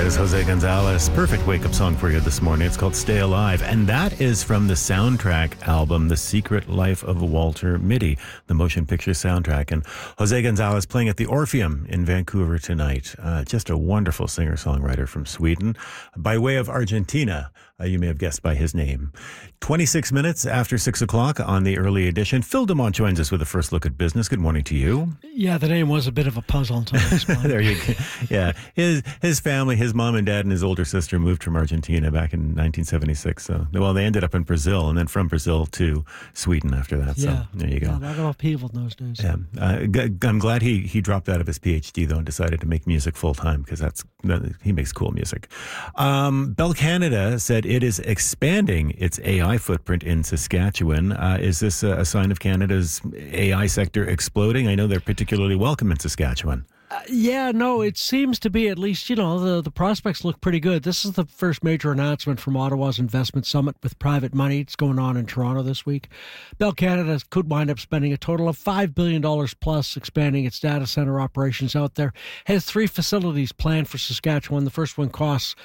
That is Jose Gonzalez. Perfect wake-up song for you this morning. It's called Stay Alive. And that is from the soundtrack album, The Secret Life of Walter Mitty, the motion picture soundtrack. And Jose Gonzalez playing at the Orpheum in Vancouver tonight. Just a wonderful singer-songwriter from Sweden. By way of Argentina, you may have guessed by his name. 26 minutes after 6 o'clock on the early edition. Phil DeMont joins us with a first look at business. Good morning to you. Yeah, the name was a bit of a puzzle to this one. There you go. Yeah. His family, his mom and dad and his older sister moved from Argentina back in 1976. So, well, they ended up in Brazil and then from Brazil to Sweden after that. So there you go. Yeah, not enough people in those days. Yeah. I'm glad he dropped out of his PhD, though, and decided to make music full time because he makes cool music. Bell Canada said it is expanding its AI footprint in Saskatchewan. Is this a sign of Canada's AI sector exploding? I know they're particularly welcome in Saskatchewan. It seems to be, at least, the prospects look pretty good. This is the first major announcement from Ottawa's investment summit with private money. It's going on in Toronto this week. Bell Canada could wind up spending a total of $5 billion plus expanding its data center operations out there. Has 3 facilities planned for Saskatchewan. The first one costs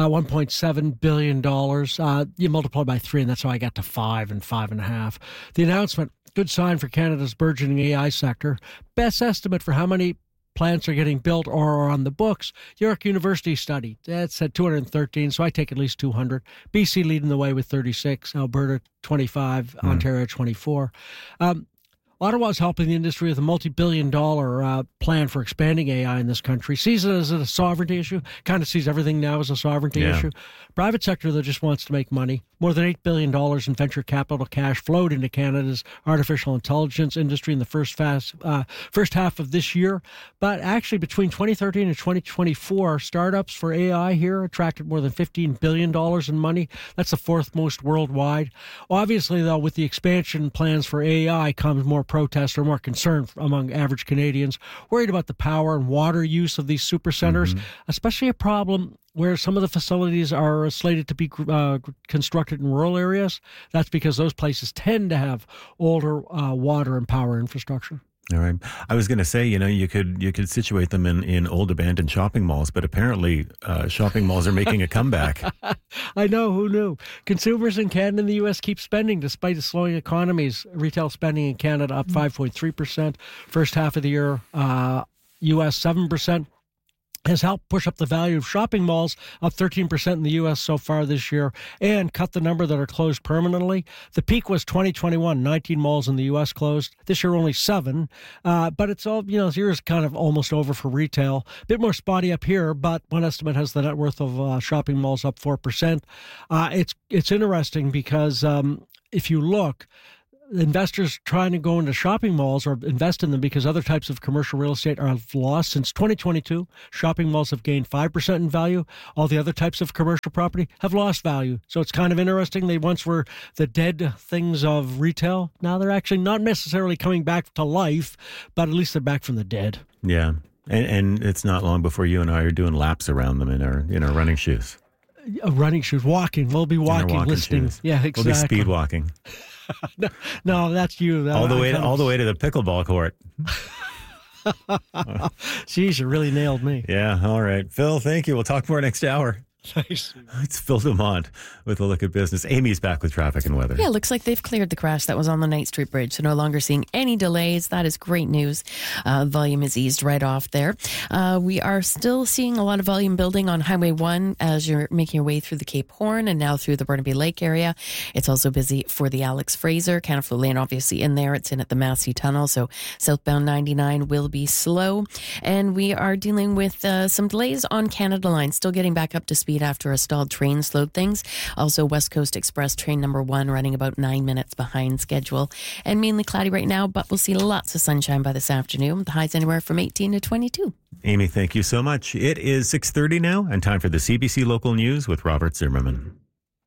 $1.7 billion. You multiply by 3, and that's how I got to 5 and 5.5. The announcement, good sign for Canada's burgeoning AI sector. Best estimate for how many plants are getting built or are on the books. York University study, that's at 213, so I take at least 200. BC leading the way with 36, Alberta 25, Ontario 24. Ottawa's helping the industry with a multi-billion-dollar plan for expanding AI in this country. Sees it as a sovereignty issue. Kind of sees everything now as a sovereignty issue. Private sector, though, just wants to make money. More than $8 billion in venture capital cash flowed into Canada's artificial intelligence industry in the first half of this year. But actually, between 2013 and 2024, startups for AI here attracted more than $15 billion in money. That's the 4th most worldwide. Obviously, though, with the expansion plans for AI comes more protest or more concern among average Canadians, worried about the power and water use of these supercenters, especially a problem where some of the facilities are slated to be constructed in rural areas. That's because those places tend to have older water and power infrastructure. All right. I was going to say, you could situate them in old abandoned shopping malls, but apparently shopping malls are making a comeback. I know, who knew? Consumers in Canada and the U.S. keep spending despite the slowing economies. Retail spending in Canada up 5.3%. First half of the year, U.S. 7%. Has helped push up the value of shopping malls, up 13% in the U.S. so far this year, and cut the number that are closed permanently. The peak was 2021, 19 malls in the U.S. closed. This year, only 7. But it's all, this year is kind of almost over for retail. A bit more spotty up here, but one estimate has the net worth of shopping malls up 4%. It's interesting because if you look, investors trying to go into shopping malls or invest in them because other types of commercial real estate are lost. Since 2022, shopping malls have gained 5% in value. All the other types of commercial property have lost value. So it's kind of interesting. They once were the dead things of retail. Now they're actually not necessarily coming back to life, but at least they're back from the dead. Yeah. And it's not long before you and I are doing laps around them in our running shoes. Running shoes, walking. We'll be walking, listening. Shoes. Yeah, exactly. We'll be speed walking. No, that's you. All the way to the pickleball court. Jeez, you really nailed me. Yeah, all right. Phil, thank you. We'll talk more next hour. Nice. It's Phil DeMont with a look at business. Amy's back with traffic and weather. Yeah, looks like they've cleared the crash that was on the Knight Street Bridge, so no longer seeing any delays. That is great news. Volume is eased right off there. We are still seeing a lot of volume building on Highway 1 as you're making your way through the Cape Horn and now through the Burnaby Lake area. It's also busy for the Alex Fraser. Canaflow Lane obviously in there. It's in at the Massey Tunnel, so southbound 99 will be slow. And we are dealing with some delays on Canada Line, still getting back up to speed after a stalled train slowed things. Also, West Coast Express train number 1 running about 9 minutes behind schedule. And mainly cloudy right now, but we'll see lots of sunshine by this afternoon. The highs anywhere from 18 to 22. Amy, thank you so much. It is 6:30 now and time for the CBC Local News with Robert Zimmerman.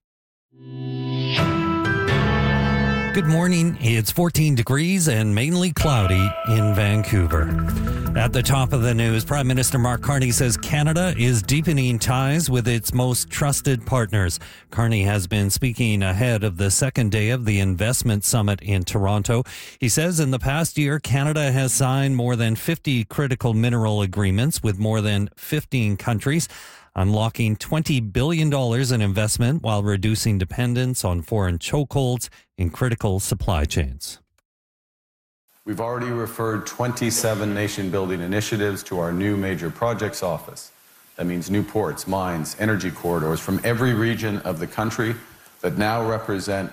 Good morning. It's 14 degrees and mainly cloudy in Vancouver. At the top of the news, Prime Minister Mark Carney says Canada is deepening ties with its most trusted partners. Carney has been speaking ahead of the second day of the Investment Summit in Toronto. He says in the past year, Canada has signed more than 50 critical mineral agreements with more than 15 countries. unlocking $20 billion in investment while reducing dependence on foreign chokeholds in critical supply chains. We've already referred 27 nation-building initiatives to our new major projects office. That means new ports, mines, energy corridors from every region of the country that now represent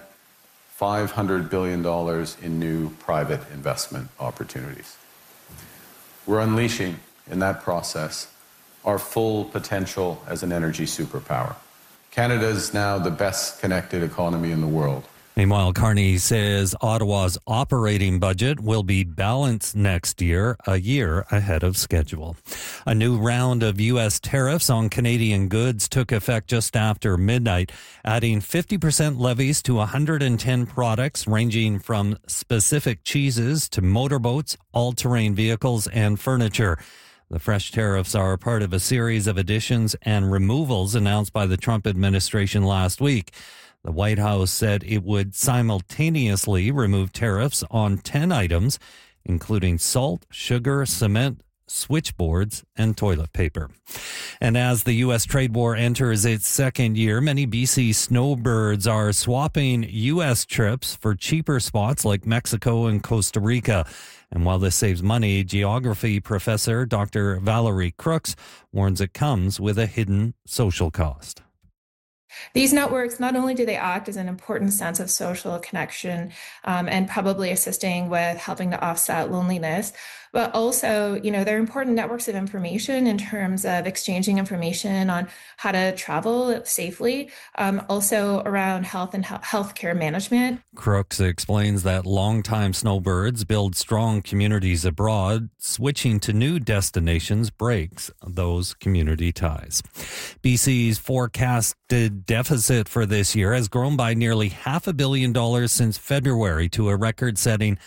$500 billion in new private investment opportunities. We're unleashing, in that process, our full potential as an energy superpower. Canada is now the best connected economy in the world. Meanwhile, Carney says Ottawa's operating budget will be balanced next year, a year ahead of schedule. A new round of U.S. tariffs on Canadian goods took effect just after midnight, adding 50% levies to 110 products ranging from specific cheeses to motorboats, all-terrain vehicles, and furniture. The fresh tariffs are part of a series of additions and removals announced by the Trump administration last week. The White House said it would simultaneously remove tariffs on 10 items, including salt, sugar, cement, switchboards, and toilet paper. And as the U.S. trade war enters its second year, many BC snowbirds are swapping U.S. trips for cheaper spots like Mexico and Costa Rica. And while this saves money, geography professor Dr. Valerie Crooks warns it comes with a hidden social cost. These networks, not only do they act as an important sense of social connection and probably assisting with helping to offset loneliness, but also, they're important networks of information in terms of exchanging information on how to travel safely, also around health and healthcare management. Crooks explains that longtime snowbirds build strong communities abroad. Switching to new destinations breaks those community ties. BC's forecasted deficit for this year has grown by nearly $500 million since February to a record-setting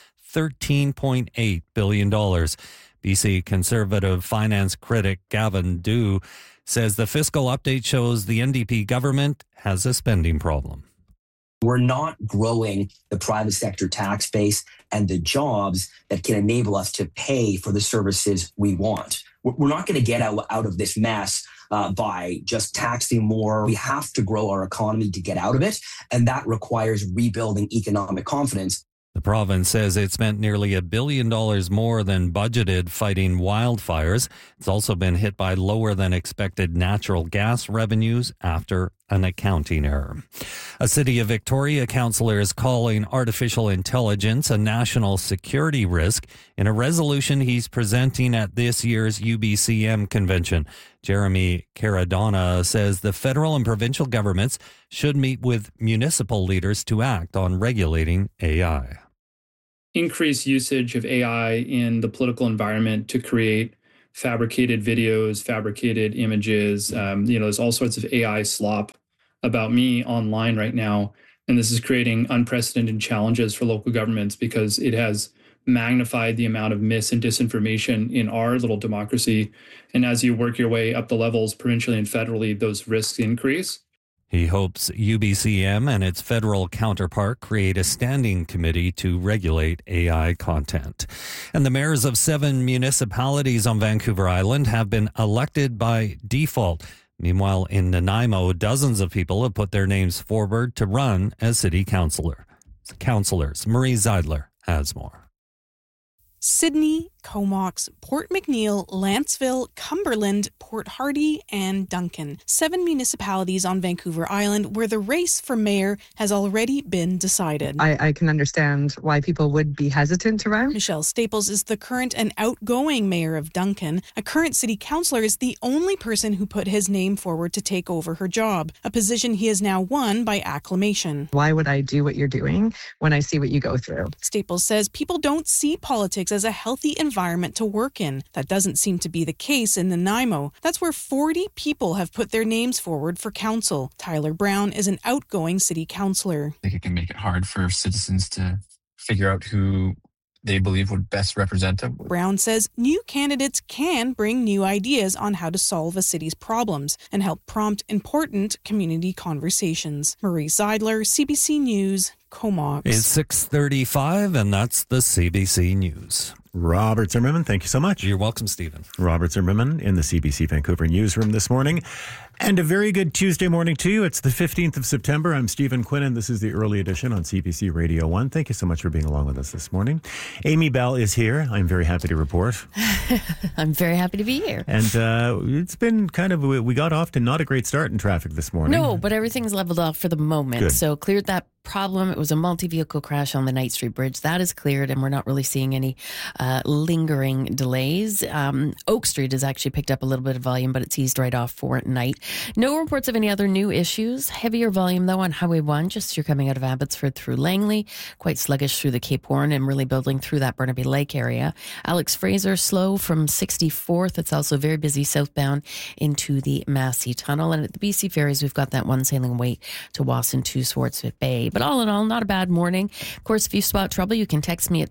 $13.8 billion. BC Conservative finance critic Gavin Dew says the fiscal update shows the NDP government has a spending problem. We're not growing the private sector tax base and the jobs that can enable us to pay for the services we want. We're not going to get out of this mess by just taxing more. We have to grow our economy to get out of it, and that requires rebuilding economic confidence. The province says it spent nearly $1 billion more than budgeted fighting wildfires. It's also been hit by lower than expected natural gas revenues after an accounting error. A City of Victoria councillor is calling artificial intelligence a national security risk in a resolution he's presenting at this year's UBCM convention. Jeremy Caradonna says the federal and provincial governments should meet with municipal leaders to act on regulating AI. Increased usage of AI in the political environment to create fabricated videos, fabricated images. There's all sorts of AI slop about me online right now. And this is creating unprecedented challenges for local governments because it has magnified the amount of mis and disinformation in our little democracy. And as you work your way up the levels, provincially and federally, those risks increase. He hopes UBCM and its federal counterpart create a standing committee to regulate AI content. And the mayors of 7 municipalities on Vancouver Island have been elected by default. Meanwhile, in Nanaimo, dozens of people have put their names forward to run as city councillors. Marie Zeidler has more. Sydney, Comox, Port McNeill, Lanceville, Cumberland, Port Hardy, and Duncan. 7 municipalities on Vancouver Island where the race for mayor has already been decided. I can understand why people would be hesitant to run. Michelle Staples is the current and outgoing mayor of Duncan. A current city councillor is the only person who put his name forward to take over her job, a position he has now won by acclamation. Why would I do what you're doing when I see what you go through? Staples says people don't see politics as a healthy environment to work in. That doesn't seem to be the case in Nanaimo. That's where 40 people have put their names forward for council. Tyler Brown is an outgoing city councillor. I think it can make it hard for citizens to figure out who they believe would best represent them. Brown says new candidates can bring new ideas on how to solve a city's problems and help prompt important community conversations. Marie Zeidler, CBC News, Comox. It's 6:35, and that's the CBC News. Robert Zimmerman, thank you so much. You're welcome, Stephen. Robert Zimmerman in the CBC Vancouver newsroom this morning. And a very good Tuesday morning to you. It's the 15th of September. I'm Stephen Quinn, and this is the early edition on CBC Radio 1. Thank you so much for being along with us this morning. Amy Bell is here. I'm very happy to report. I'm very happy to be here. And it's been we got off to not a great start in traffic this morning. No, but everything's leveled off for the moment. Good. So cleared that problem. It was a multi-vehicle crash on the Knight Street Bridge. That is cleared, and we're not really seeing any lingering delays. Oak Street has actually picked up a little bit of volume, but it's eased right off for Knight. No reports of any other new issues. Heavier volume, though, on Highway 1, just as you're coming out of Abbotsford through Langley. Quite sluggish through the Cape Horn and really building through that Burnaby Lake area. Alex Fraser, slow from 64th. It's also very busy southbound into the Massey Tunnel. And at the BC Ferries, we've got that one sailing away to Wasson to Swartsford Bay. But all in all, not a bad morning. Of course, if you spot trouble, you can text me at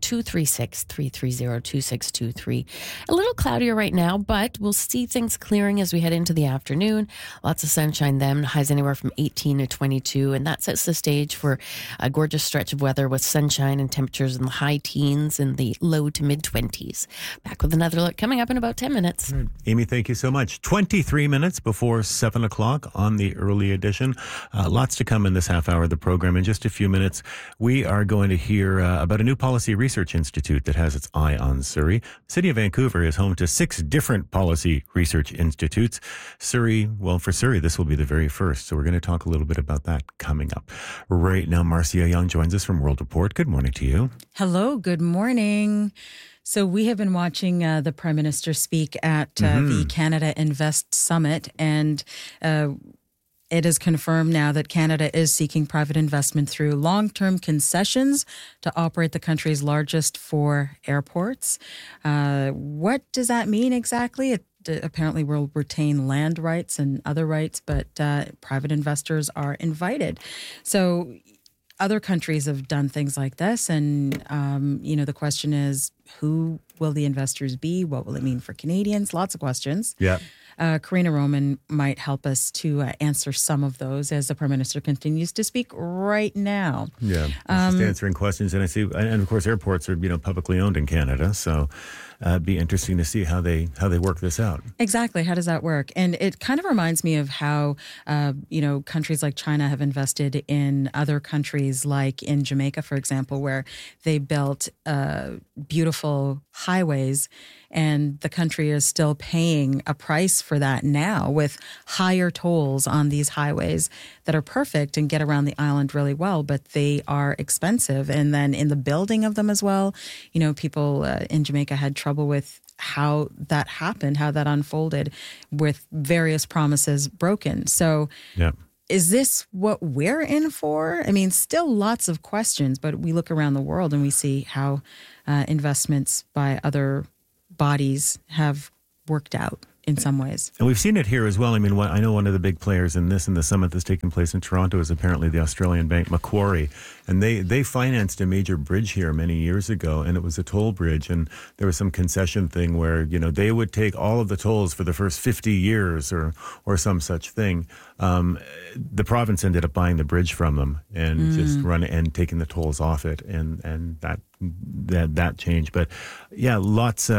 236-330-2623. A little cloudier right now, but we'll see things clearing as we head into the afternoon. Lots of sunshine then, highs anywhere from 18 to 22, and that sets the stage for a gorgeous stretch of weather with sunshine and temperatures in the high teens and the low to mid-20s. Back with another look coming up in about 10 minutes. Right. Amy, thank you so much. 23 minutes before 7 o'clock on the early edition. Lots to come in this half hour of the program. In just a few minutes, we are going to hear about a new policy research institute that has its eye on Surrey. The City of Vancouver is home to 6 different policy research institutes. For Surrey, this will be the very first. So we're going to talk a little bit about that coming up. Right now, Marcia Young joins us from World Report. Good morning to you. Hello, good morning. So we have been watching the Prime Minister speak at the Canada Invest Summit, and it is confirmed now that Canada is seeking private investment through long-term concessions to operate the country's largest 4 airports. What does that mean exactly? It apparently will retain land rights and other rights, but private investors are invited. So other countries have done things like this, and the question is, who will the investors be? What will it mean for Canadians? Lots of questions. Yeah. Karina Roman might help us to answer some of those as the Prime Minister continues to speak right now. Yeah, just answering questions. And I see, and of course, airports are publicly owned in Canada, so it'd be interesting to see how they work this out. Exactly. How does that work? And it kind of reminds me of how countries like China have invested in other countries, like in Jamaica, for example, where they built beautiful highways, and the country is still paying a price for that now with higher tolls on these highways that are perfect and get around the island really well, but they are expensive. And then in the building of them as well, people in Jamaica had trouble with how that happened, how that unfolded with various promises broken. So yeah. Is this what we're in for? I mean, still lots of questions, but we look around the world and we see how investments by other bodies have worked out in some ways. And we've seen it here as well. I mean, I know one of the big players in the summit that's taking place in Toronto is apparently the Australian bank Macquarie. And they financed a major bridge here many years ago, and it was a toll bridge. And there was some concession thing where, they would take all of the tolls for the first 50 years or some such thing. The province ended up buying the bridge from them and just and taking the tolls off it. And that changed. But yeah, lots,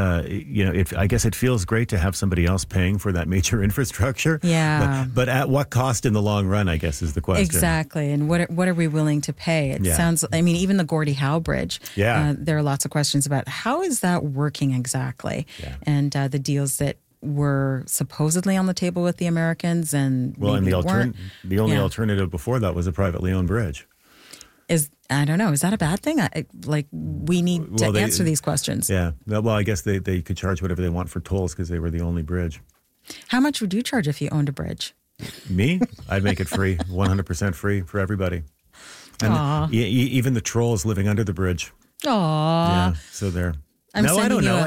I guess it feels great to have somebody else paying for that major infrastructure. Yeah. But at what cost in the long run, I guess, is the question. Exactly. And what are we willing to pay? It sounds, even the Gordie Howe Bridge, there are lots of questions about how is that working exactly? Yeah. And the deals that were supposedly on the table with the Americans and the only alternative before that was a privately owned bridge. I don't know. Is that a bad thing? We need to answer these questions. Yeah. Well, I guess they could charge whatever they want for tolls because they were the only bridge. How much would you charge if you owned a bridge? Me? I'd make it free, 100% free for everybody. And even the trolls living under the bridge. Aww. Yeah, so there. I don't know.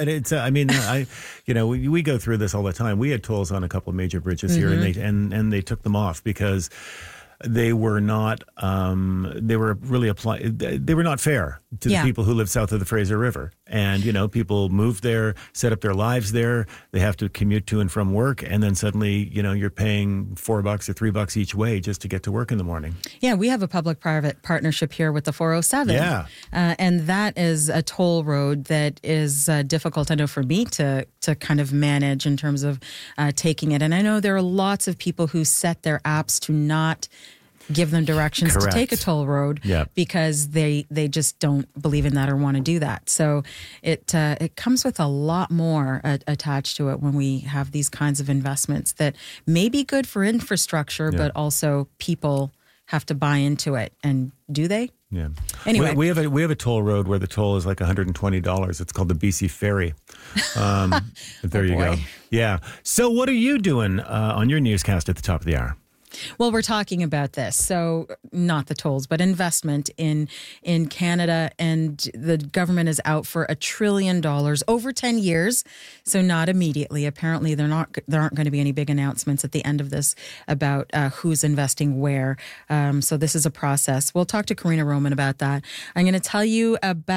We go through this all the time. We had tolls on a couple of major bridges here, and they took them off because they were not they were not fair to the people who live south of the Fraser River. And, people move there, set up their lives there. They have to commute to and from work. And then suddenly, you're paying $4 or $3 each way just to get to work in the morning. Yeah, we have a public-private partnership here with the 407. Yeah. And that is a toll road that is difficult, I know, for me to kind of manage in terms of taking it. And I know there are lots of people who set their apps to not give them directions Correct. to take a toll road because they just don't believe in that or want to do that. So it comes with a lot more attached to it when we have these kinds of investments that may be good for infrastructure, but also people have to buy into it. And do they? Yeah. Anyway, we have a toll road where the toll is like $120. It's called the BC Ferry. There you go. Yeah. So what are you doing on your newscast at the top of the hour? Well, we're talking about this. So not the tolls, but investment in Canada. And the government is out for $1 trillion over 10 years. So not immediately. Apparently, there aren't going to be any big announcements at the end of this about who's investing where. So this is a process. We'll talk to Karina Roman about that. I'm going to tell you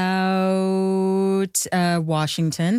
about Washington.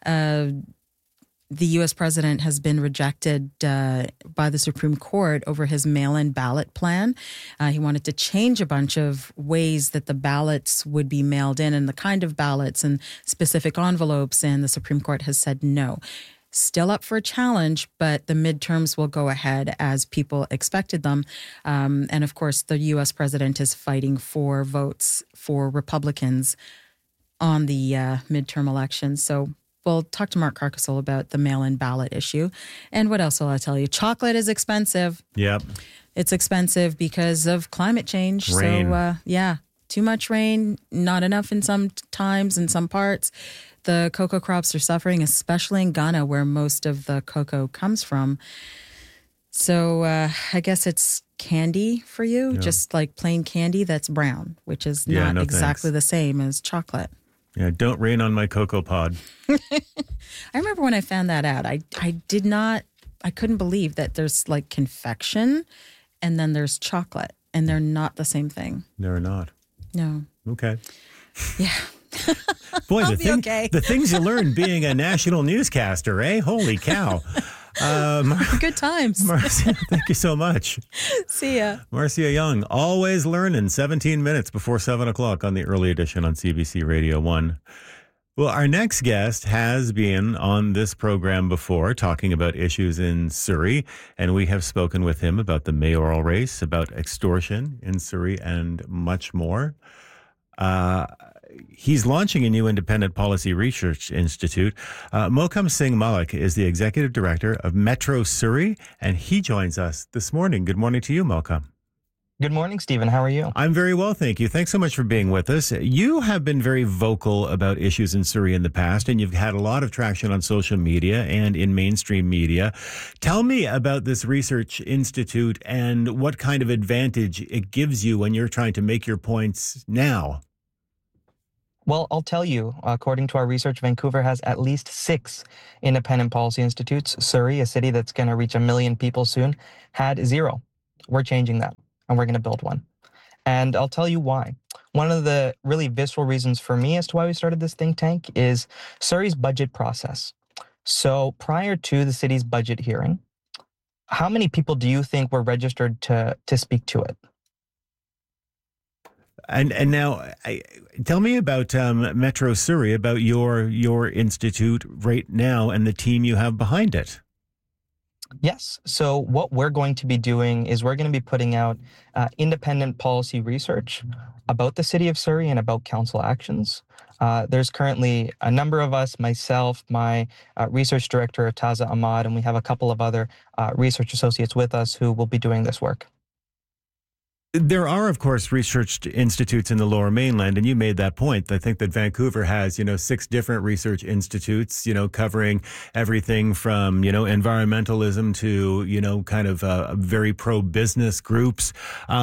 The U.S. president has been rejected by the Supreme Court over his mail-in ballot plan. He wanted to change a bunch of ways that the ballots would be mailed in and the kind of ballots and specific envelopes, and the Supreme Court has said no. Still up for a challenge, but the midterms will go ahead as people expected them. And of course, the U.S. president is fighting for votes for Republicans on the midterm elections. So we'll talk to Mark Carcassole about the mail-in ballot issue. And what else will I tell you? Chocolate is expensive. Yep. It's expensive because of climate change. Rain. So, too much rain, not enough in some times, in some parts. The cocoa crops are suffering, especially in Ghana, where most of the cocoa comes from. So I guess it's candy for you, just like plain candy that's brown, which is not exactly the same as chocolate. Yeah, don't rain on my cocoa pod. I remember when I found that out. I couldn't believe that there's like confection and then there's chocolate, and they're not the same thing. They're not. No. Okay. Yeah. Boy, the things you learn being a national newscaster, eh? Holy cow. Good times. Marcia, thank you so much. See ya. Marcia Young, always learning, 17 minutes before 7 o'clock on the early edition on CBC Radio 1. Well, our next guest has been on this program before talking about issues in Surrey, and we have spoken with him about the mayoral race, about extortion in Surrey, and much more. He's launching a new independent policy research institute. Mohkam Singh Malik is the executive director of Metro Surrey, and he joins us this morning. Good morning to you, Mohkam. Good morning, Stephen. How are you? I'm very well, thank you. Thanks so much for being with us. You have been very vocal about issues in Surrey in the past, and you've had a lot of traction on social media and in mainstream media. Tell me about this research institute and what kind of advantage it gives you when you're trying to make your points now. Well, I'll tell you, according to our research, Vancouver has at least 6 independent policy institutes. Surrey, a city that's going to reach 1 million people soon, had 0. We're changing that, and we're going to build one. And I'll tell you why. One of the really visceral reasons for me as to why we started this think tank is Surrey's budget process. So prior to the city's budget hearing, how many people do you think were registered to speak to it? And now, tell me about Metro Surrey, about your institute right now and the team you have behind it. Yes. So what we're going to be doing is we're going to be putting out independent policy research about the city of Surrey and about council actions. There's currently a number of us, myself, my research director, Taza Ahmad, and we have a couple of other research associates with us who will be doing this work. There are, of course, research institutes in the Lower Mainland, and you made that point. I think that Vancouver has, 6 different research institutes, covering everything from, environmentalism to, kind of very pro-business groups.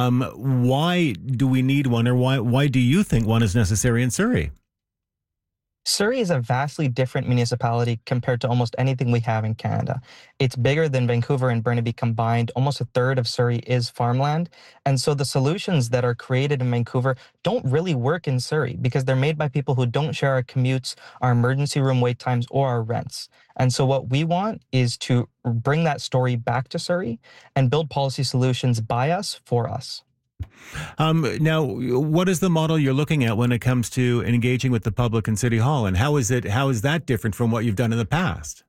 Why do we need one, or why do you think one is necessary in Surrey? Surrey is a vastly different municipality compared to almost anything we have in Canada. It's bigger than Vancouver and Burnaby combined. Almost a third of Surrey is farmland. And so the solutions that are created in Vancouver don't really work in Surrey because they're made by people who don't share our commutes, our emergency room wait times, or our rents. And so what we want is to bring that story back to Surrey and build policy solutions by us, for us. Now, what is the model you're looking at when it comes to engaging with the public in City Hall, and how is that different from what you've done in the past?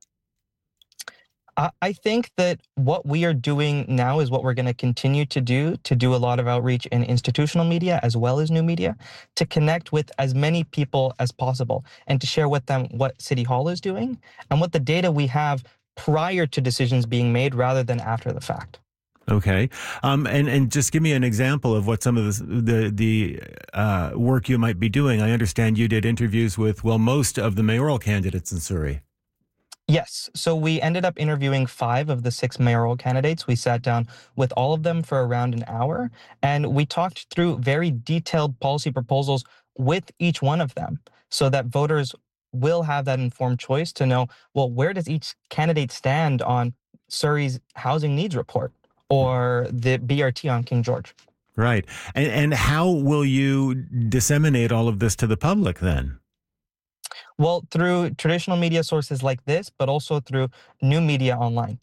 I think that what we are doing now is what we're going to continue to do a lot of outreach in institutional media as well as new media, to connect with as many people as possible and to share with them what City Hall is doing and what the data we have prior to decisions being made rather than after the fact. Okay. And just give me an example of what some of the work you might be doing. I understand you did interviews with, most of the mayoral candidates in Surrey. Yes. So we ended up interviewing 5 of the 6 mayoral candidates. We sat down with all of them for around an hour, and we talked through very detailed policy proposals with each one of them so that voters will have that informed choice to know, where does each candidate stand on Surrey's housing needs report or the BRT on King George? Right. And how will you disseminate all of this to the public then? Well, through traditional media sources like this, but also through new media online.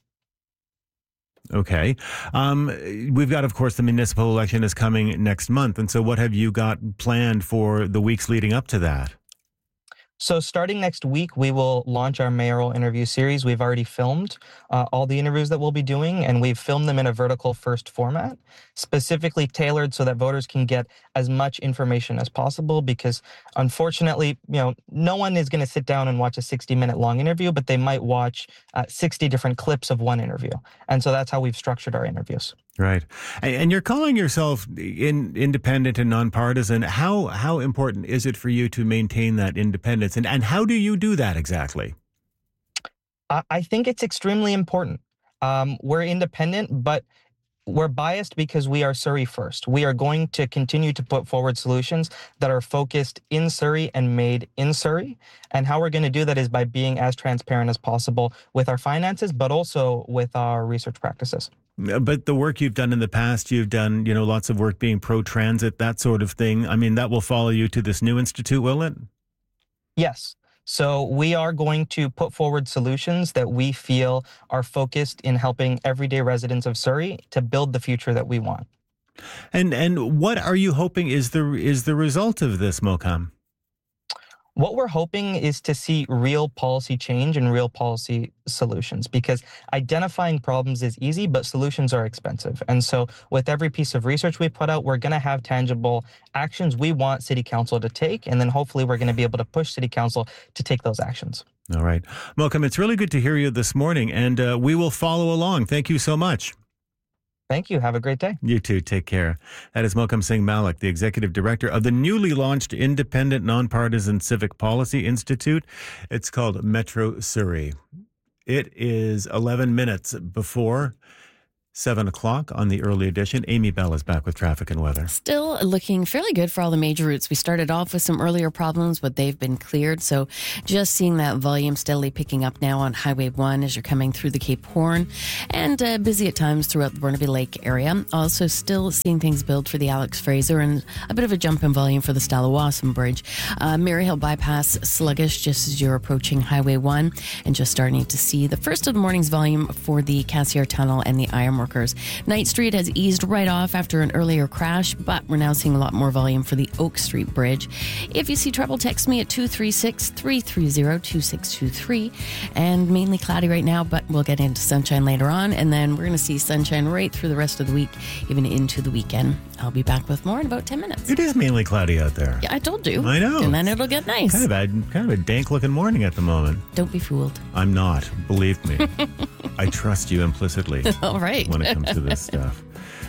Okay. We've got, of course, the municipal election is coming next month. And so what have you got planned for the weeks leading up to that? So starting next week, we will launch our mayoral interview series. We've already filmed all the interviews that we'll be doing, and we've filmed them in a vertical first format, specifically tailored so that voters can get as much information as possible, because unfortunately, no one is going to sit down and watch a 60-minute long interview, but they might watch 60 different clips of one interview. And so that's how we've structured our interviews. Right. And you're calling yourself independent and nonpartisan. How important is it for you to maintain that independence? And how do you do that exactly? I think it's extremely important. We're independent, but we're biased because we are Surrey first. We are going to continue to put forward solutions that are focused in Surrey and made in Surrey. And how we're going to do that is by being as transparent as possible with our finances, but also with our research practices. But the work you've done in the past, you've done, lots of work being pro-transit, that sort of thing. I mean, that will follow you to this new institute, will it? Yes. So we are going to put forward solutions that we feel are focused in helping everyday residents of Surrey to build the future that we want. And what are you hoping is the result of this, Mohkam? What we're hoping is to see real policy change and real policy solutions, because identifying problems is easy, but solutions are expensive. And so with every piece of research we put out, we're going to have tangible actions we want City Council to take. And then hopefully we're going to be able to push City Council to take those actions. All right. Mohkam, it's really good to hear you this morning, and we will follow along. Thank you so much. Thank you. Have a great day. You too. Take care. That is Mohkam Singh Malik, the executive director of the newly launched Independent Nonpartisan Civic Policy Institute. It's called Metro Surrey. It is 11 minutes before 7 o'clock on the early edition. Amy Bell is back with traffic and weather. Still looking fairly good for all the major routes. We started off with some earlier problems, but they've been cleared. So just seeing that volume steadily picking up now on Highway 1 as you're coming through the Cape Horn, and busy at times throughout the Burnaby Lake area. Also still seeing things build for the Alex Fraser, and a bit of a jump in volume for the Stallawasam Bridge. Maryhill Bypass sluggish just as you're approaching Highway 1, and just starting to see the first of the morning's volume for the Cassiar Tunnel and the Ironworkers. Knight Street has eased right off after an earlier crash, but we're now seeing a lot more volume for the Oak Street Bridge. If you see trouble, text me at 236-330-2623. And mainly cloudy right now, but we'll get into sunshine later on. And then we're going to see sunshine right through the rest of the week, even into the weekend. I'll be back with more in about 10 minutes. It is mainly cloudy out there. Yeah, I told you. I know. And then it'll get nice. Kind of a dank-looking morning at the moment. Don't be fooled. I'm not. Believe me. I trust you implicitly. All right. When it comes to this stuff.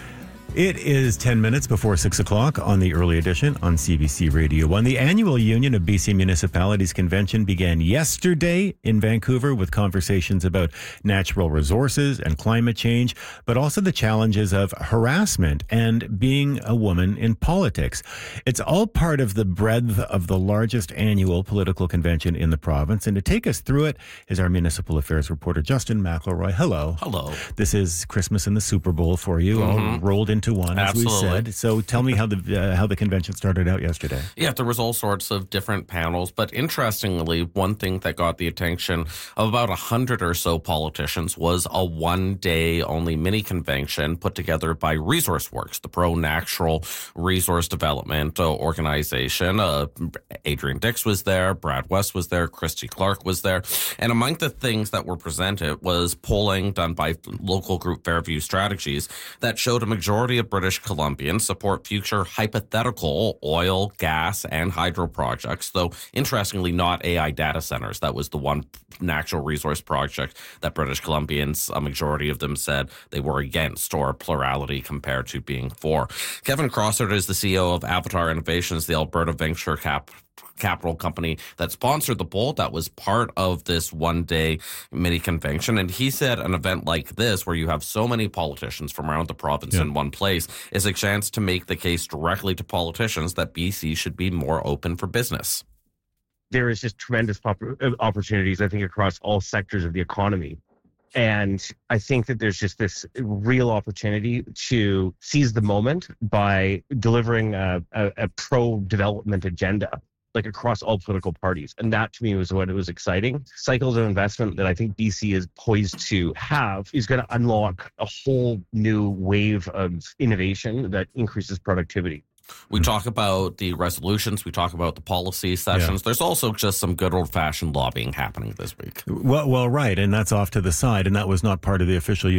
It is 10 minutes before 6 o'clock on the early edition on CBC Radio 1. The annual Union of BC Municipalities Convention began yesterday in Vancouver with conversations about natural resources and climate change, but also the challenges of harassment and being a woman in politics. It's all part of the breadth of the largest annual political convention in the province. And to take us through it is our municipal affairs reporter, Justin McElroy. Hello. Hello. This is Christmas and the Super Bowl for you, all rolled into one, as we said. So tell me how the convention started out yesterday. Yeah, there was all sorts of different panels, but interestingly, one thing that got the attention of about 100 or so politicians was a one-day only mini convention put together by ResourceWorks, the pro-natural resource development organization. Adrian Dix was there, Brad West was there, Christy Clark was there, and among the things that were presented was polling done by local group Fairview Strategies that showed a majority of British Columbians support future hypothetical oil, gas, and hydro projects, though interestingly not AI data centers. That was the one natural resource project that British Columbians, a majority of them, said they were against, or a plurality compared to being for. Kevin Crossard is the CEO of Avatar Innovations, the Alberta venture capital company that sponsored the poll that was part of this one-day mini convention. And he said an event like this, where you have so many politicians from around the province in one place, is a chance to make the case directly to politicians that BC should be more open for business. There is just tremendous opportunities, I think, across all sectors of the economy. And I think that there's just this real opportunity to seize the moment by delivering a pro-development agenda, like across all political parties. And that to me was what it was exciting. Cycles of investment that I think BC is poised to have is going to unlock a whole new wave of innovation that increases productivity. We talk about the resolutions. We talk about the policy sessions. There's also just some good old-fashioned lobbying happening this week. Well, right, and that's off to the side, and that was not part of the official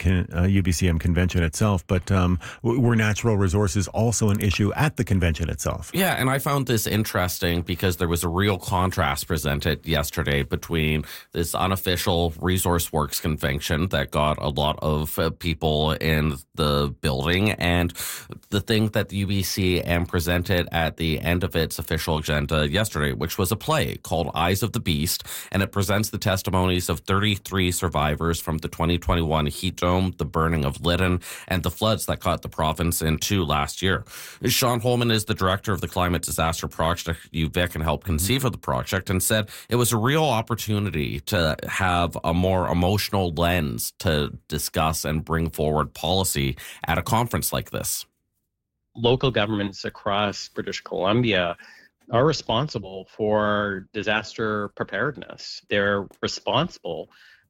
UBCM convention itself, but were natural resources also an issue at the convention itself? Yeah, and I found this interesting because there was a real contrast presented yesterday between this unofficial ResourceWorks convention that got a lot of people in the building and the thing that the UBC presented at the end of its official agenda yesterday, which was a play called Eyes of the Beast, and it presents the testimonies of 33 survivors from the 2021 heat dome, the burning of Lytton, and the floods that caught the province in two last year. Sean Holman is the director of the Climate Disaster Project at UVic and helped conceive of the project, and said it was a real opportunity to have a more emotional lens to discuss and bring forward policy at a conference like this. Local governments across British Columbia are responsible for disaster preparedness. They're responsible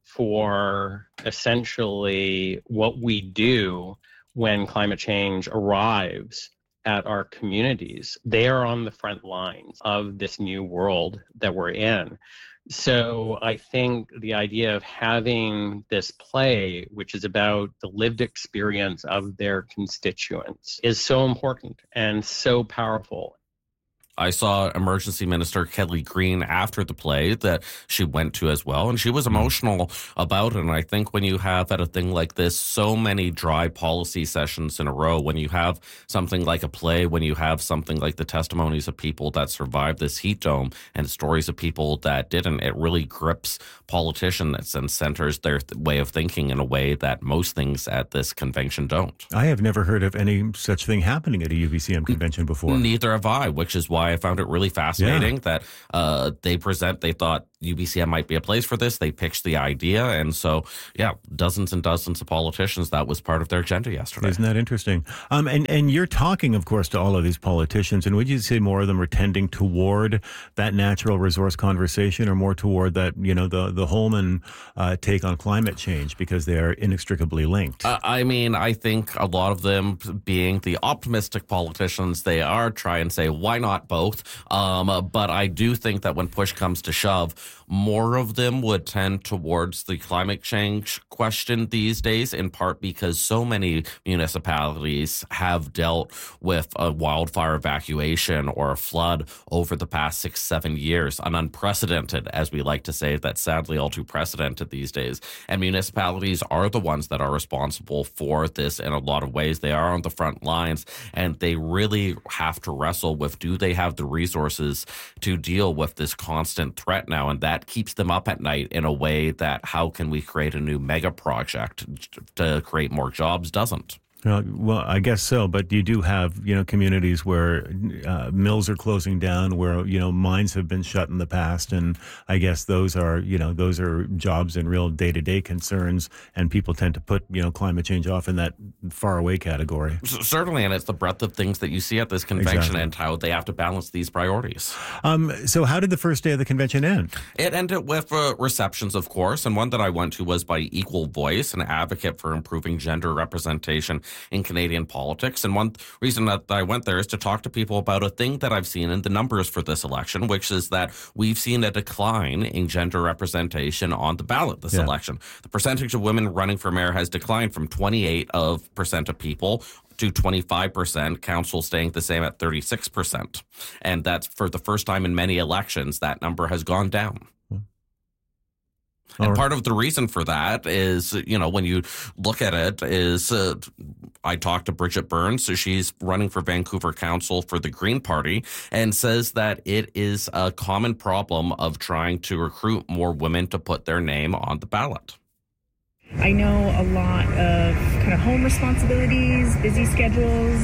for essentially what we do when climate change arrives at our communities. They are on the front lines of this new world that we're in. So I think the idea of having this play, which is about the lived experience of their constituents, is so important and so powerful. I saw Emergency Minister Kelly Green after the play that she went to as well, and she was emotional about it. And I think when you have at a thing like this so many dry policy sessions in a row, when you have something like a play, when you have something like the testimonies of people that survived this heat dome and stories of people that didn't, it really grips politicians and centers their way of thinking in a way that most things at this convention don't. I have never heard of any such thing happening at a UBCM convention before. Neither have I, which is why I found it really fascinating that they thought UBCM might be a place for this. They pitched the idea. And so, dozens and dozens of politicians, that was part of their agenda yesterday. Isn't that interesting? And you're talking, of course, to all of these politicians. And would you say more of them are tending toward that natural resource conversation or more toward that, the Holman take on climate change because they are inextricably linked? I think a lot of them being the optimistic politicians, they are trying to say, why not both? But I do think that when push comes to shove, more of them would tend towards the climate change question these days, in part because so many municipalities have dealt with a wildfire evacuation or a flood over the past 6-7 years, an unprecedented, as we like to say, that's sadly all too precedented these days. And municipalities are the ones that are responsible for this in a lot of ways. They are on the front lines, and they really have to wrestle with, do they have the resources to deal with this constant threat now? And that keeps them up at night in a way that how can we create a new mega project to create more jobs doesn't. Well, I guess so, but you do have, communities where mills are closing down, where, mines have been shut in the past. And I guess those are jobs and real day-to-day concerns. And people tend to put, climate change off in that far away category. Certainly. And it's the breadth of things that you see at this convention. Exactly. And how they have to balance these priorities. So how did the first day of the convention end? It ended with receptions, of course. And one that I went to was by Equal Voice, an advocate for improving gender representation in Canadian politics. And one reason that I went there is to talk to people about a thing that I've seen in the numbers for this election, which is that we've seen a decline in gender representation on the ballot this election. The percentage of women running for mayor has declined from 28% of people to 25%, council staying the same at 36%. And that's for the first time in many elections, that number has gone down. And part of the reason for that is, when you look at it, is I talked to Bridget Burns. So she's running for Vancouver Council for the Green Party, and says that it is a common problem of trying to recruit more women to put their name on the ballot. I know a lot of kind of home responsibilities, busy schedules,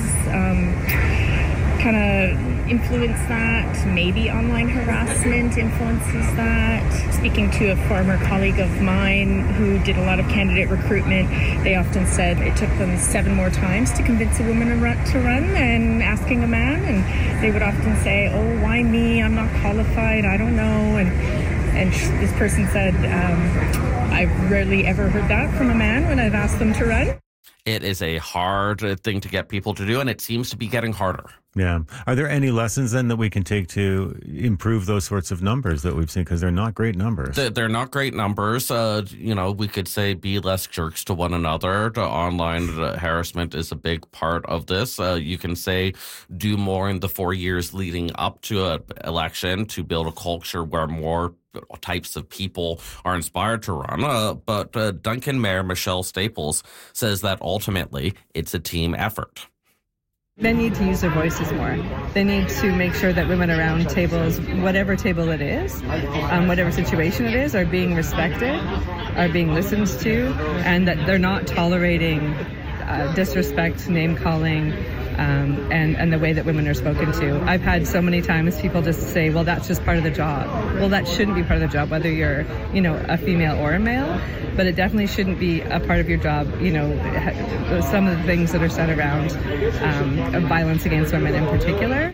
kind of influence that. Maybe online harassment influences that. Speaking to a former colleague of mine who did a lot of candidate recruitment, they often said it took them 7 more times to convince a woman to run than asking a man. And they would often say, oh, why me? I'm not qualified. I don't know. And this person said, I've rarely ever heard that from a man when I've asked them to run. It is a hard thing to get people to do, and it seems to be getting harder. Yeah. Are there any lessons then that we can take to improve those sorts of numbers that we've seen? Because they're not great numbers. They're not great numbers. We could say be less jerks to one another. Online harassment is a big part of this. You can say do more in the 4 years leading up to an election to build a culture where more types of people are inspired to run. But Duncan Mayor Michelle Staples says that ultimately it's a team effort. They need to use their voices more. They need to make sure that women around tables, whatever table it is, whatever situation it is, are being respected, are being listened to, and that they're not tolerating disrespect, name-calling, and the way that women are spoken to. I've had so many times people just say, well, that's just part of the job. Well, that shouldn't be part of the job, whether you're, a female or a male, but it definitely shouldn't be a part of your job, some of the things that are said around violence against women in particular.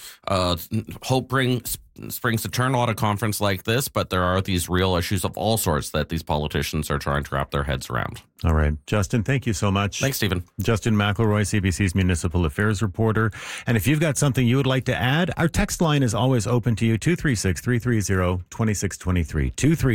Hope springs eternal at a conference like this, but there are these real issues of all sorts that these politicians are trying to wrap their heads around. All right. Justin, thank you so much. Thanks, Stephen. Justin McElroy, CBC's Municipal Affairs reporter. And if you've got something you would like to add, our text line is always open to you, 236-330-2623,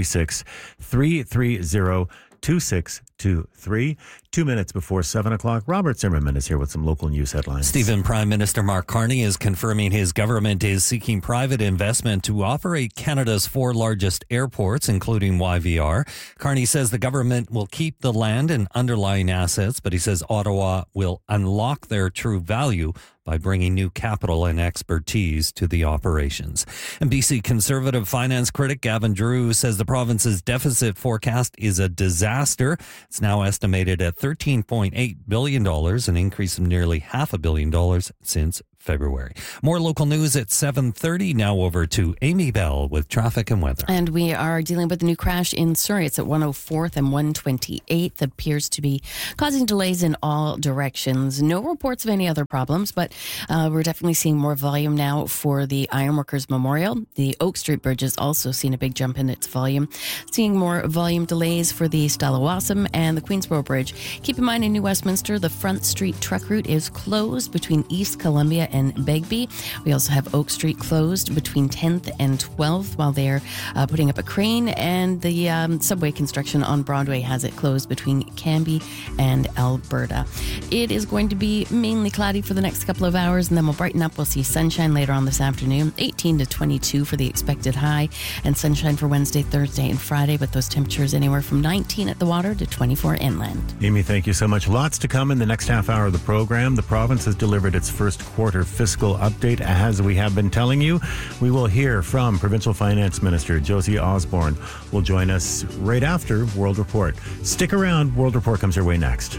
236-330-2623. 2 minutes before 7 o'clock, Robert Zimmerman is here with some local news headlines. Stephen, Prime Minister Mark Carney is confirming his government is seeking private investment to operate Canada's 4 largest airports, including YVR. Carney says the government will keep the land and underlying assets, but he says Ottawa will unlock their true value by bringing new capital and expertise to the operations. And BC Conservative finance critic Gavin Drew says the province's deficit forecast is a disaster. It's now estimated at $13.8 billion, an increase of nearly $500 million since February. More local news at 7:30. Now over to Amy Bell with traffic and weather. And we are dealing with a new crash in Surrey. It's at 104th and 128th. That appears to be causing delays in all directions. No reports of any other problems, but we're definitely seeing more volume now for the Ironworkers Memorial. The Oak Street Bridge is also seeing a big jump in its volume. Seeing more volume delays for the Stella-Wassam and the Queensboro Bridge. Keep in mind in New Westminster, the Front Street truck route is closed between East Columbia and Begbie. We also have Oak Street closed between 10th and 12th while they're putting up a crane, and the subway construction on Broadway has it closed between Cambie and Alberta. It is going to be mainly cloudy for the next couple of hours, and then we'll brighten up. We'll see sunshine later on this afternoon, 18 to 22 for the expected high, and sunshine for Wednesday, Thursday, and Friday, with those temperatures anywhere from 19 at the water to 24 inland. Amy, thank you so much. Lots to come in the next half hour of the program. The province has delivered its first quarter fiscal update. As we have been telling you, we will hear from Provincial Finance Minister Josie Osborne. Will join us right after World Report. Stick around. World Report comes your way next.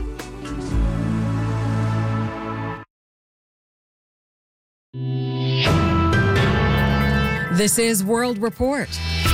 This is World Report.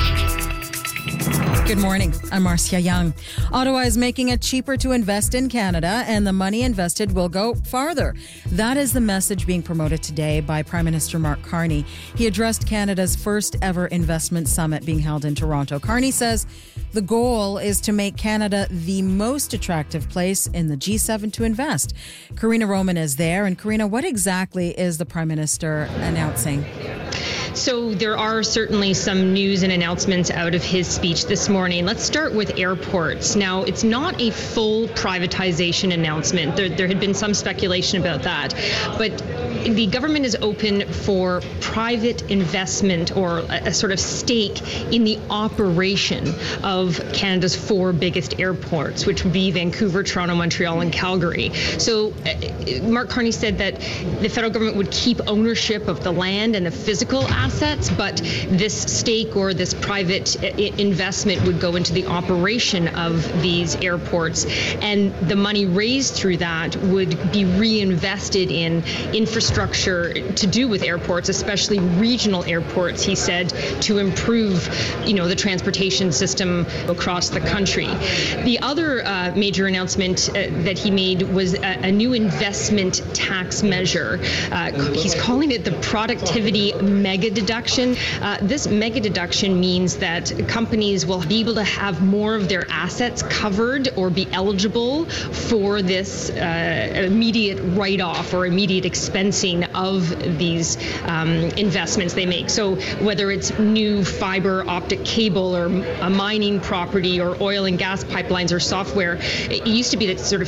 Good morning. I'm Marcia Young. Ottawa is making it cheaper to invest in Canada, and the money invested will go farther. That is the message being promoted today by Prime Minister Mark Carney. He addressed Canada's first ever investment summit being held in Toronto. Carney says the goal is to make Canada the most attractive place in the G7 to invest. Karina Roman is there. And Karina, what exactly is the Prime Minister announcing? So there are certainly some news and announcements out of his speech this morning. Let's start with airports. Now, it's not a full privatization announcement. There had been some speculation about that. But the government is open for private investment or a sort of stake in the operation of Canada's four biggest airports, which would be Vancouver, Toronto, Montreal, and Calgary. So Mark Carney said that the federal government would keep ownership of the land and the physical assets, but this stake or this private investment would go into the operation of these airports, and the money raised through that would be reinvested in infrastructure to do with airports, especially regional airports, he said, to improve, the transportation system across the country. The other major announcement that he made was a new investment tax measure. He's calling it the productivity mega deduction. This mega deduction means that companies will be able to have more of their assets covered or be eligible for this immediate write-off or immediate expensing of these investments they make. So whether it's new fiber optic cable or a mining property or oil and gas pipelines or software, it used to be that sort of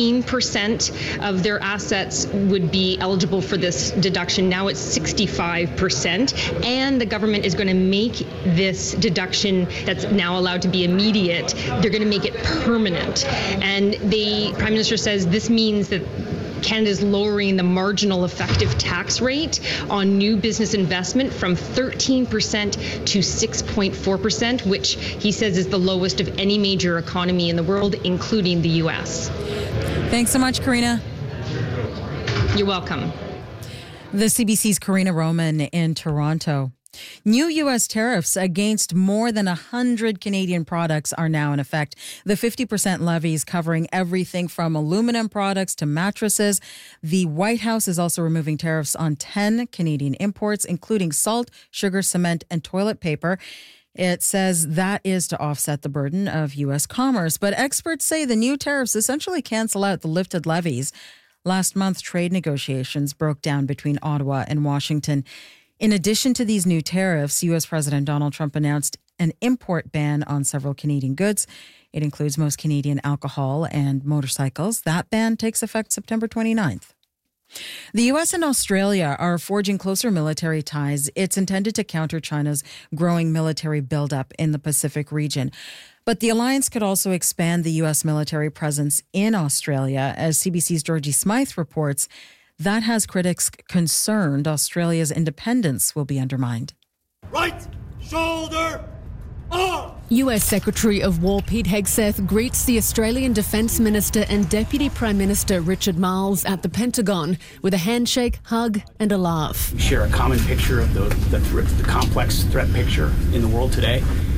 15% of their assets would be eligible for this deduction. Now it's 65%. And the government is going to make this deduction that's now allowed to be immediate, they're going to make it permanent. And the Prime Minister says this means that Canada's lowering the marginal effective tax rate on new business investment from 13% to 6.4%, which he says is the lowest of any major economy in the world, including the U.S. Thanks so much, Karina. You're welcome. The CBC's Karina Roman in Toronto. New U.S. tariffs against more than 100 Canadian products are now in effect. The 50% levies covering everything from aluminum products to mattresses. The White House is also removing tariffs on 10 Canadian imports, including salt, sugar, cement, and toilet paper. It says that is to offset the burden of U.S. commerce. But experts say the new tariffs essentially cancel out the lifted levies. Last month, trade negotiations broke down between Ottawa and Washington. In addition to these new tariffs, U.S. President Donald Trump announced an import ban on several Canadian goods. It includes most Canadian alcohol and motorcycles. That ban takes effect September 29th. The U.S. and Australia are forging closer military ties. It's intended to counter China's growing military buildup in the Pacific region. But the alliance could also expand the U.S. military presence in Australia. As CBC's Georgie Smythe reports, that has critics concerned Australia's independence will be undermined. Right shoulder up! U.S. Secretary of War Pete Hegseth greets the Australian Defence Minister and Deputy Prime Minister Richard Marles at the Pentagon with a handshake, hug and a laugh. We share a common picture of the complex threat picture in the world today.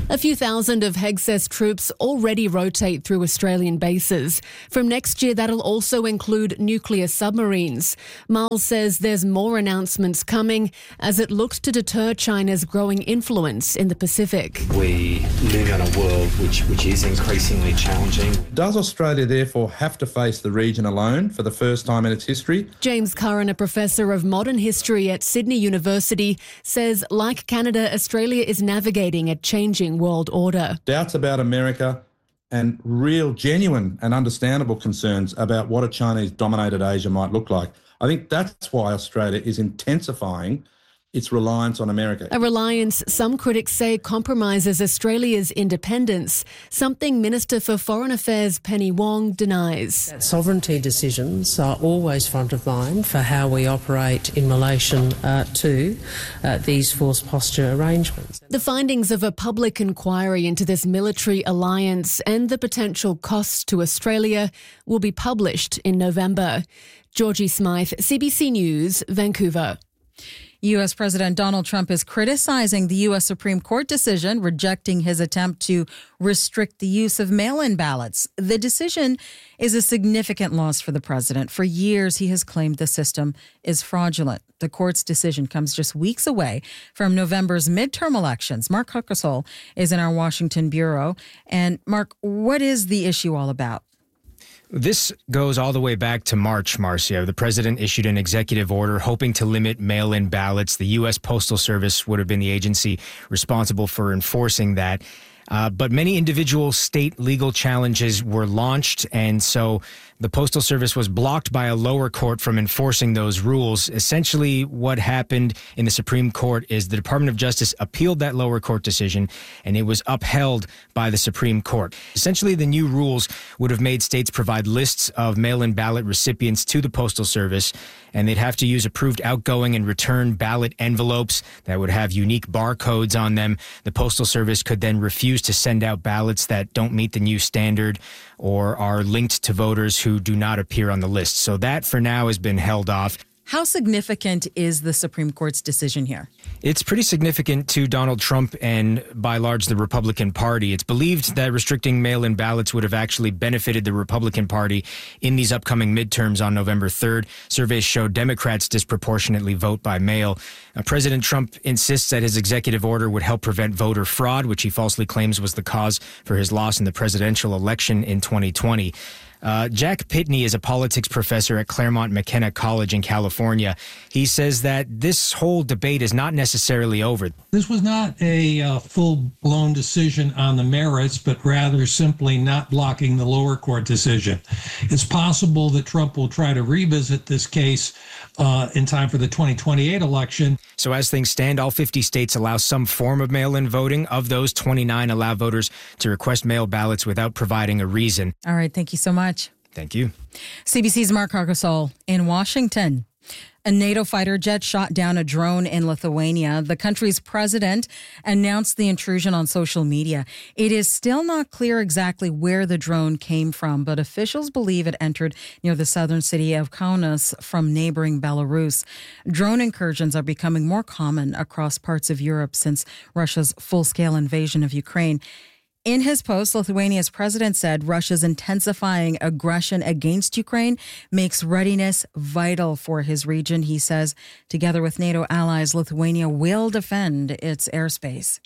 A few thousand of Hegseth troops already rotate through Australian bases. From next year, that'll also include nuclear submarines. Miles says there's more announcements coming as it looks to deter China's growing influence in the Pacific. We live in a world which is increasingly challenging. Does Australia therefore have to face the region alone for the first time in its history? James Curran, a professor of modern history at Sydney University, says like Canada, Australia is navigating a changing world order. Doubts about America and real, genuine and understandable concerns about what a Chinese-dominated Asia might look like. I think that's why Australia is intensifying its reliance on America. A reliance some critics say compromises Australia's independence, something Minister for Foreign Affairs Penny Wong denies. Sovereignty decisions are always front of mind for how we operate in relation to these force posture arrangements. The findings of a public inquiry into this military alliance and the potential costs to Australia will be published in November. Georgie Smythe, CBC News, Vancouver. U.S. President Donald Trump is criticizing the U.S. Supreme Court decision rejecting his attempt to restrict the use of mail-in ballots. The decision is a significant loss for the president. For years, he has claimed the system is fraudulent. The court's decision comes just weeks away from November's midterm elections. Mark Huckasol is in our Washington bureau. And Mark, what is the issue all about? This goes all the way back to March, Marcia. The president issued an executive order hoping to limit mail-in ballots. The U.S. Postal Service would have been the agency responsible for enforcing that. But many individual state legal challenges were launched, and so the Postal Service was blocked by a lower court from enforcing those rules. Essentially, what happened in the Supreme Court is the Department of Justice appealed that lower court decision, and it was upheld by the Supreme Court. Essentially, the new rules would have made states provide lists of mail-in ballot recipients to the Postal Service, and they'd have to use approved outgoing and return ballot envelopes that would have unique barcodes on them. The Postal Service could then refuse to send out ballots that don't meet the new standard or are linked to voters who do not appear on the list. So that, for now, has been held off. How significant is the Supreme Court's decision here? It's pretty significant to Donald Trump and, by large, the Republican Party. It's believed that restricting mail-in ballots would have actually benefited the Republican Party in these upcoming midterms on November 3rd. Surveys show Democrats disproportionately vote by mail. President Trump insists that his executive order would help prevent voter fraud, which he falsely claims was the cause for his loss in the presidential election in 2020. Jack Pitney is a politics professor at Claremont McKenna College in California. He says that this whole debate is not necessarily over. This was not a full-blown decision on the merits, but rather simply not blocking the lower court decision. It's possible that Trump will try to revisit this case in time for the 2028 election. So as things stand, all 50 states allow some form of mail-in voting. Of those, 29 allow voters to request mail ballots without providing a reason. All right. Thank you so much. Thank you. CBC's Mark Hargasol in Washington. A NATO fighter jet shot down a drone in Lithuania. The country's president announced the intrusion on social media. It is still not clear exactly where the drone came from, but officials believe it entered near the southern city of Kaunas from neighboring Belarus. Drone incursions are becoming more common across parts of Europe since Russia's full-scale invasion of Ukraine. In his post, Lithuania's president said Russia's intensifying aggression against Ukraine makes readiness vital for his region. He says, together with NATO allies, Lithuania will defend its airspace.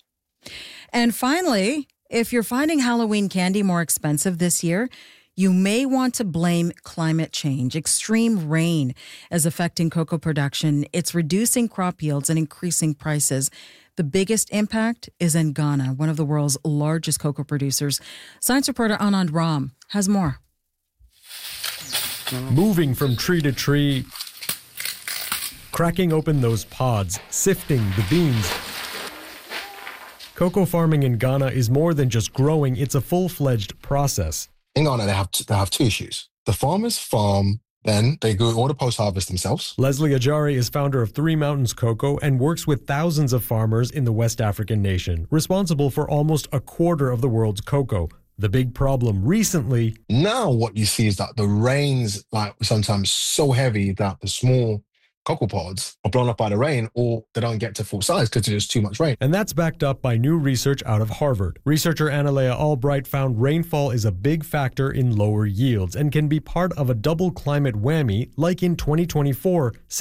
And finally, if you're finding Halloween candy more expensive this year, you may want to blame climate change. Extreme rain is affecting cocoa production. It's reducing crop yields and increasing prices. The biggest impact is in Ghana, one of the world's largest cocoa producers. Science reporter Anand Ram has more. Moving from tree to tree, cracking open those pods, sifting the beans. Cocoa farming in Ghana is more than just growing, it's a full-fledged process. In Ghana, they have two issues. The farmers farm, then they go all the post-harvest themselves. Leslie Ajari is founder of Three Mountains Cocoa and works with thousands of farmers in the West African nation, responsible for almost a quarter of the world's cocoa. The big problem recently... Now what you see is that the rain's like sometimes so heavy that the small cocoa pods are blown up by the rain, or they don't get to full size because there's too much rain. And that's backed up by new research out of Harvard. Researcher Analea Albright found rainfall is a big factor in lower yields and can be part of a double climate whammy like in 2024,